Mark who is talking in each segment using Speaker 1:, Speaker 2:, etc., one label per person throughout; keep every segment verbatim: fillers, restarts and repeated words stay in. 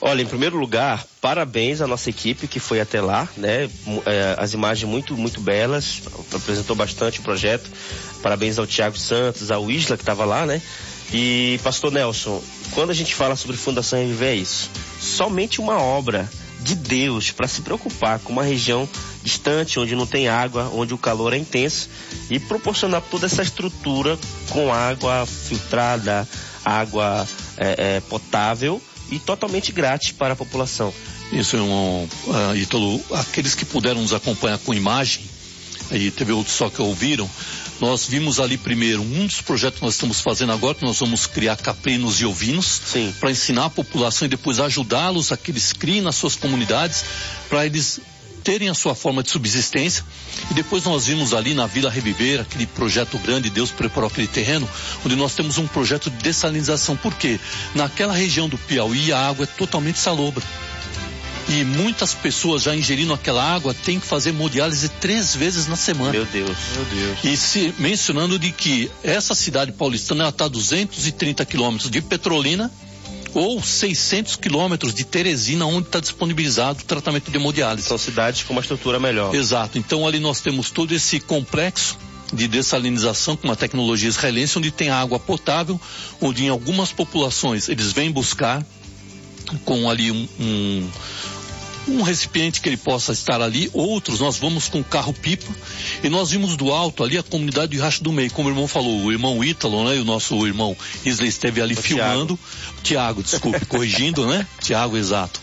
Speaker 1: Olha, em primeiro lugar, parabéns à nossa equipe que foi até lá, né? É, as imagens muito, muito belas, apresentou bastante o projeto. Parabéns ao Tiago Santos, ao Isla que estava lá, né? E, pastor Nelson, quando a gente fala sobre Fundação Reviver é isso. Somente uma obra de Deus para se preocupar com uma região distante, onde não tem água, onde o calor é intenso, e proporcionar toda essa estrutura com água filtrada, água é, é, potável, e totalmente grátis para a população.
Speaker 2: Isso é um... Uh, Ítalo, aqueles que puderam nos acompanhar com imagem, aí teve outros só que ouviram, nós vimos ali primeiro um dos projetos que nós estamos fazendo agora, que nós vamos criar caprinos e ovinos, para ensinar a população e depois ajudá-los a que eles criem nas suas comunidades, para eles terem a sua forma de subsistência. E depois nós vimos ali na Vila Reviver, aquele projeto grande, Deus preparou aquele terreno, onde nós temos um projeto de dessalinização. Por quê? Naquela região do Piauí a água é totalmente salobra. E muitas pessoas já ingerindo aquela água têm que fazer hemodiálise três vezes na semana.
Speaker 1: Meu Deus, meu Deus.
Speaker 2: E se, mencionando de que essa cidade paulistana está a duzentos e trinta quilômetros de Petrolina, ou seiscentos quilômetros de Teresina, onde está disponibilizado o tratamento de hemodiálise.
Speaker 1: São cidades com uma estrutura melhor.
Speaker 2: Exato. Então ali nós temos todo esse complexo de dessalinização com uma tecnologia israelense, onde tem água potável, onde em algumas populações eles vêm buscar com ali um, um, um recipiente que ele possa estar ali. Outros nós vamos com carro-pipa, e nós vimos do alto ali a comunidade de Riacho do Meio, como o irmão falou, o irmão Ítalo, né, e o nosso irmão Isla esteve ali o filmando, Tiago, desculpe, corrigindo, né, Tiago, exato.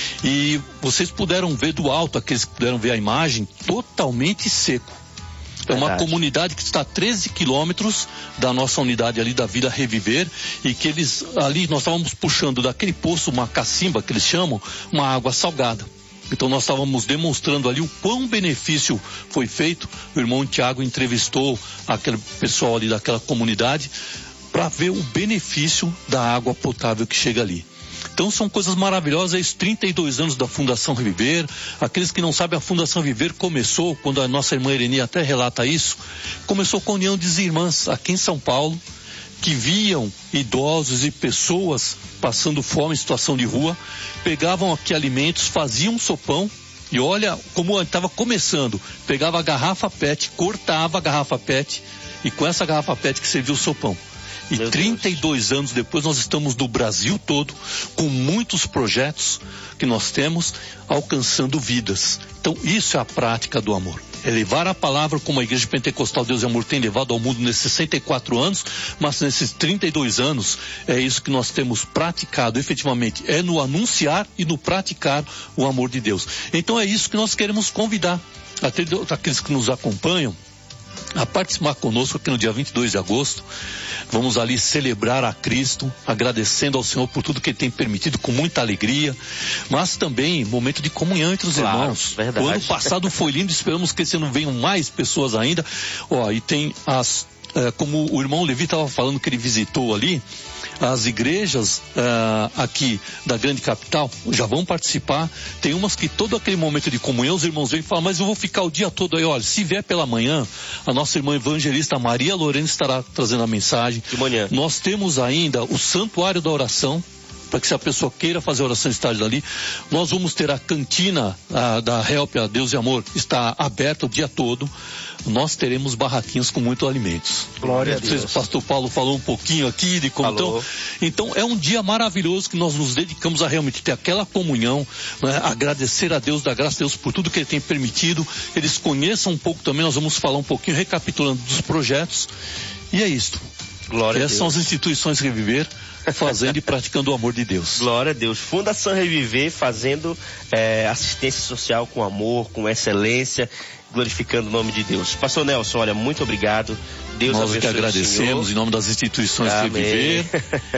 Speaker 2: E vocês puderam ver do alto, aqueles que puderam ver a imagem, totalmente seco. É uma Verdade. Comunidade que está a treze quilômetros da nossa unidade ali da Vila Reviver, e que eles, ali nós estávamos puxando daquele poço, uma cacimba que eles chamam, uma água salgada. Então nós estávamos demonstrando ali o quão benefício foi feito. O irmão Tiago entrevistou aquele pessoal ali daquela comunidade para ver o benefício da água potável que chega ali. Então são coisas maravilhosas, esses trinta e dois anos da Fundação Reviver. Aqueles que não sabem, a Fundação Reviver começou, quando a nossa irmã Ereni até relata isso, começou com a união de irmãs aqui em São Paulo, que viam idosos e pessoas passando fome em situação de rua, pegavam aqui alimentos, faziam um sopão, e olha como estava começando, pegava a garrafa pet, cortava a garrafa pet, e com essa garrafa pet que serviu o sopão. E Meu trinta e dois Deus. Anos depois nós estamos no Brasil todo, com muitos projetos que nós temos, alcançando vidas. Então isso é a prática do amor. É levar a palavra como a Igreja Pentecostal Deus e Amor tem levado ao mundo nesses sessenta e quatro anos, mas nesses trinta e dois anos é isso que nós temos praticado efetivamente, é no anunciar e no praticar o amor de Deus. Então é isso que nós queremos convidar até aqueles que nos acompanham a participar conosco aqui no dia vinte e dois de agosto. Vamos ali celebrar a Cristo, agradecendo ao Senhor por tudo que Ele tem permitido, com muita alegria, mas também momento de comunhão entre os claro, irmãos. Verdade. O ano passado foi lindo, esperamos que esse ano venham mais pessoas ainda. Ó, e tem as, é, como o irmão Levi estava falando que ele visitou ali, as igrejas uh, aqui da grande capital já vão participar. Tem umas que todo aquele momento de comunhão os irmãos vêm e falam, mas eu vou ficar o dia todo aí. Olha, se vier pela manhã, a nossa irmã evangelista Maria Lorena estará trazendo a mensagem.
Speaker 1: De manhã.
Speaker 2: Nós temos ainda o Santuário da Oração, para que se a pessoa queira fazer oração estar ali. Nós vamos ter a cantina a, da Help, a Deus e Amor, está aberta o dia todo. Nós teremos barraquinhos com muitos alimentos.
Speaker 1: Glória a Deus.
Speaker 2: O pastor Paulo falou um pouquinho aqui de como então, então é um dia maravilhoso que nós nos dedicamos a realmente ter aquela comunhão, né? Agradecer a Deus, dar graças a Deus por tudo que Ele tem permitido. Eles conheçam um pouco também, nós vamos falar um pouquinho, recapitulando dos projetos. E é isto.
Speaker 1: Glória
Speaker 2: Essas
Speaker 1: a Deus.
Speaker 2: são as instituições Reviver, fazendo e praticando o amor de Deus.
Speaker 1: Glória a Deus. Fundação Reviver fazendo é, assistência social com amor, com excelência, glorificando o nome de Deus. Pastor Nelson, olha, muito obrigado. Deus
Speaker 2: Nós
Speaker 1: abençoe
Speaker 2: que agradecemos em nome das instituições Reviver,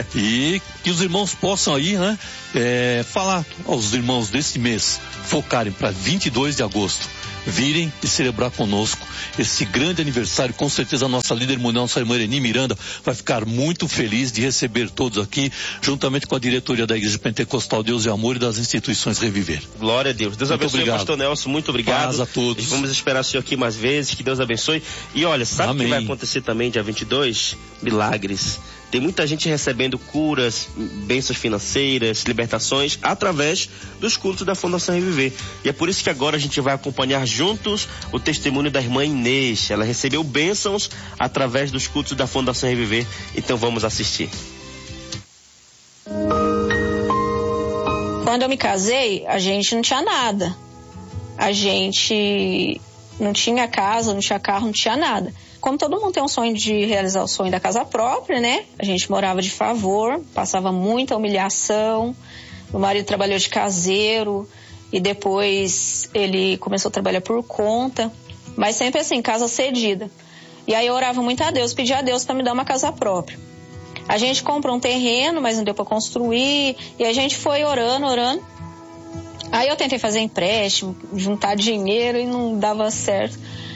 Speaker 2: e que os irmãos possam aí, né, é, falar aos irmãos desse mês, focarem para vinte e dois de agosto, virem e celebrar conosco esse grande aniversário. Com certeza a nossa líder mundial, nossa irmã Ereni Miranda, vai ficar muito feliz de receber todos aqui, juntamente com a diretoria da Igreja Pentecostal Deus e Amor e das instituições Reviver.
Speaker 1: Glória a Deus. Deus
Speaker 2: muito
Speaker 1: abençoe
Speaker 2: obrigado.
Speaker 1: o pastor Nelson, muito obrigado.
Speaker 2: Paz a todos.
Speaker 1: Vamos esperar o senhor aqui mais vezes, que Deus abençoe. E olha, sabe o que vai acontecer também dia vinte e dois? Milagres. Tem muita gente recebendo curas, bênçãos financeiras, libertações, através dos cultos da Fundação Reviver. E é por isso que agora a gente vai acompanhar juntos o testemunho da irmã Inês. Ela recebeu bênçãos através dos cultos da Fundação Reviver. Então vamos assistir.
Speaker 3: Quando eu me casei, a gente não tinha nada. A gente não tinha casa, não tinha carro, não tinha nada. Como todo mundo tem um sonho de realizar o sonho da casa própria, né? A gente morava de favor, passava muita humilhação. Meu marido trabalhou de caseiro e depois ele começou a trabalhar por conta, mas sempre assim, casa cedida. E aí eu orava muito a Deus, pedia a Deus para me dar uma casa própria. A gente comprou um terreno, mas não deu para construir, e a gente foi orando, orando. Aí eu tentei fazer empréstimo, juntar dinheiro e não dava certo.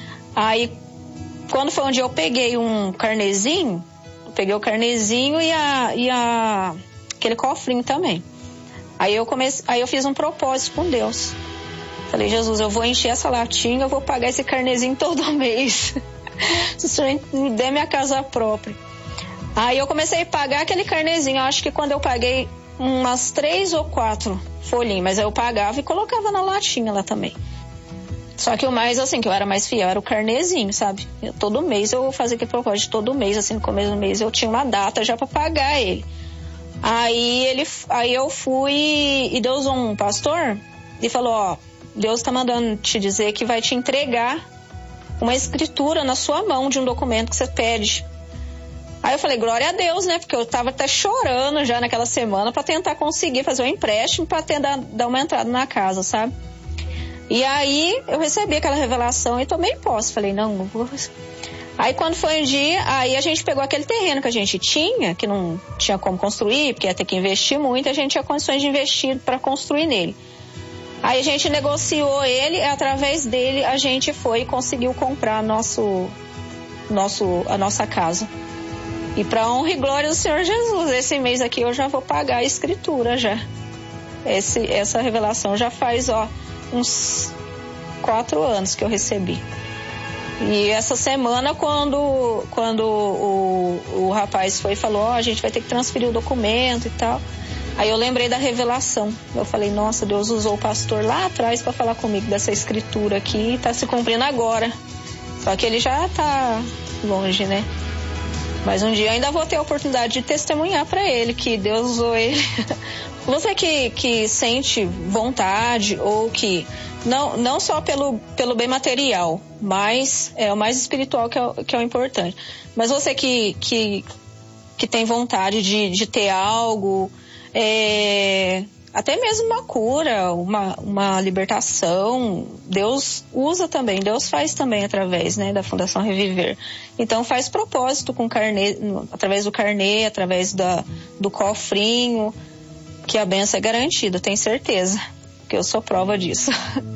Speaker 3: Aí quando foi um dia eu peguei um carnezinho, peguei o carnezinho e, a, e a, aquele cofrinho também. Aí eu, comecei, aí eu fiz um propósito com Deus. Falei, Jesus, eu vou encher essa latinha, eu vou pagar esse carnezinho todo mês. Se o Senhor me der minha casa própria. Aí eu comecei a pagar aquele carnezinho. Eu acho que quando eu paguei umas três ou quatro folhinhas, mas eu pagava e colocava na latinha lá também. Só que o mais, assim, que eu era mais fiel era o carnezinho, sabe? Eu, todo mês eu fazia aquele propósito, todo mês, assim, no começo do mês eu tinha uma data já pra pagar ele. Aí, ele, aí eu fui e Deus usou um pastor e falou, ó, Deus tá mandando te dizer que vai te entregar uma escritura na sua mão de um documento que você pede. Aí eu falei, glória a Deus, né? Porque eu tava até chorando já naquela semana pra tentar conseguir fazer um empréstimo pra ter, dar, dar uma entrada na casa, sabe? E aí eu recebi aquela revelação e tomei posse. Falei, não, não vou. Aí quando foi um dia, aí a gente pegou aquele terreno que a gente tinha, que não tinha como construir, porque ia ter que investir muito, a gente tinha condições de investir para construir nele. Aí a gente negociou ele, e através dele a gente foi e conseguiu comprar nosso, nosso, a nossa casa. E para honra e glória do Senhor Jesus, esse mês aqui eu já vou pagar a escritura já. Esse, essa revelação já faz, ó, uns quatro anos que eu recebi. E essa semana, quando, quando o, o rapaz foi e falou, ó, oh, a gente vai ter que transferir o documento e tal. Aí eu lembrei da revelação. Eu falei, nossa, Deus usou o pastor lá atrás para falar comigo dessa escritura aqui e tá se cumprindo agora. Só que ele já tá longe, né? Mas um dia eu ainda vou ter a oportunidade de testemunhar para ele que Deus usou ele. Você que, que sente vontade ou que, não, não só pelo, pelo bem material, mas é o mais espiritual que é, que é o importante. Mas você que, que, que tem vontade de, de ter algo, é, até mesmo uma cura, uma, uma libertação, Deus usa também, Deus faz também através, né, da Fundação Reviver. Então faz propósito com carnê, através do carnê, através da, do cofrinho, que a bênção é garantida, tenho certeza, que eu sou prova disso.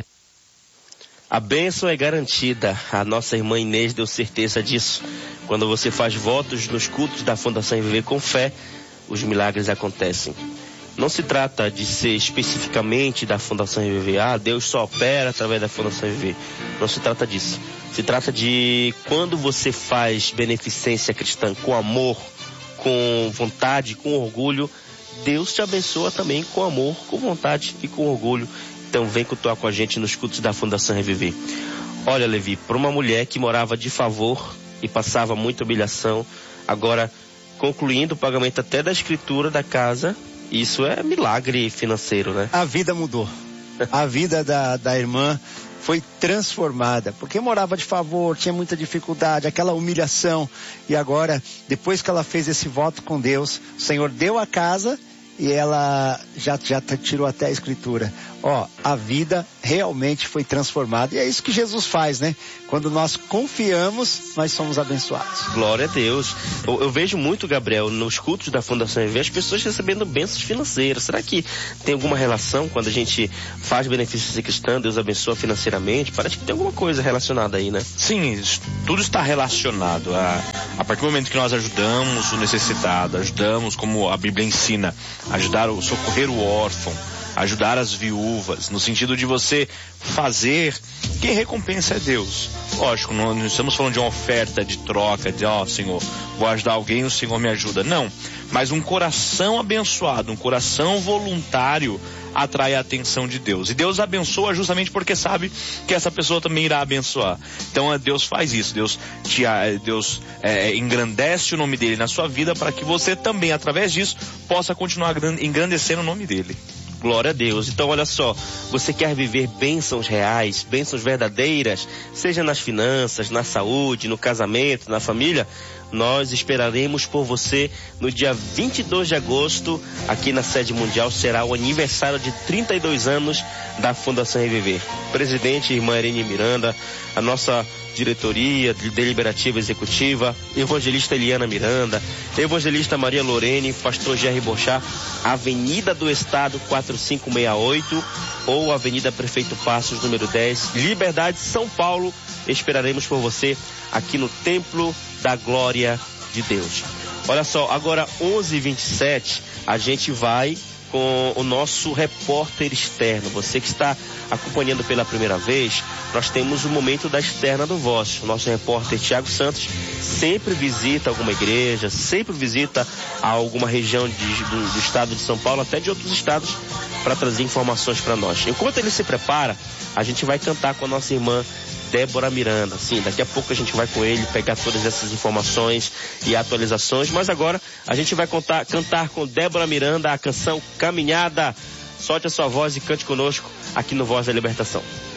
Speaker 1: A bênção é garantida, a nossa irmã Inês deu certeza disso. Quando você faz votos nos cultos da Fundação Reviver com fé, os milagres acontecem. Não se trata de ser especificamente da Fundação Reviver, ah, Deus só opera através da Fundação Reviver. Não se trata disso. Se trata de quando você faz beneficência cristã com amor, com vontade, com orgulho, Deus te abençoa também com amor, com vontade e com orgulho. Então vem cultuar com a gente nos cultos da Fundação Reviver. Olha, Levi, para uma mulher que morava de favor e passava muita humilhação, agora concluindo o pagamento até da escritura da casa, isso é milagre financeiro, né?
Speaker 4: A vida mudou. A vida da, da irmã foi transformada, porque morava de favor, tinha muita dificuldade, aquela humilhação. E agora, depois que ela fez esse voto com Deus, o Senhor deu a casa e ela já, já tirou até a escritura. Ó, a vida realmente foi transformada. E é isso que Jesus faz, né? Quando nós confiamos, nós somos abençoados.
Speaker 1: Glória a Deus. Eu, eu vejo muito, Gabriel, nos cultos da Fundação Reviver, as pessoas recebendo bênçãos financeiras. Será que tem alguma relação quando a gente faz benefício cristão, Deus abençoa financeiramente? Parece que tem alguma coisa relacionada aí, né?
Speaker 5: Sim, tudo está relacionado. A, a partir do momento que nós ajudamos o necessitado, ajudamos, como a Bíblia ensina, ajudar o socorrer o órfão, ajudar as viúvas, no sentido de você fazer, quem recompensa é Deus. Lógico, não, não estamos falando de uma oferta de troca, de ó, oh, Senhor, vou ajudar alguém, o Senhor me ajuda. Não, mas um coração abençoado, um coração voluntário atrai a atenção de Deus. E Deus abençoa justamente porque sabe que essa pessoa também irá abençoar. Então Deus faz isso, Deus, te, Deus é, engrandece o nome dele na sua vida para que você também, através disso, possa continuar engrandecendo o nome dele.
Speaker 1: Glória a Deus. Então olha só, você quer viver bênçãos reais, bênçãos verdadeiras, seja nas finanças, na saúde, no casamento, na família? Nós esperaremos por você no dia vinte e dois de agosto, aqui na sede mundial, será o aniversário de trinta e dois anos da Fundação Reviver. Presidente, irmã Irene Miranda, a nossa diretoria deliberativa executiva, evangelista Eliana Miranda, evangelista Maria Lorene, pastor Jerry Bochá, Avenida do Estado quatro cinco seis oito ou Avenida Prefeito Passos, número dez, Liberdade, São Paulo. Esperaremos por você aqui no Templo da Glória de Deus. Olha só, agora onze e vinte e sete, a gente vai com o nosso repórter externo. Você que está acompanhando pela primeira vez, nós temos o momento da externa do Voz. O nosso repórter Tiago Santos sempre visita alguma igreja, sempre visita alguma região de, do, do estado de São Paulo, até de outros estados, para trazer informações para nós. Enquanto ele se prepara, a gente vai cantar com a nossa irmã Débora Miranda. Sim, daqui a pouco a gente vai com ele pegar todas essas informações e atualizações, mas agora a gente vai contar, cantar com Débora Miranda a canção Caminhada. Solte a sua voz e cante conosco aqui no Voz da Libertação.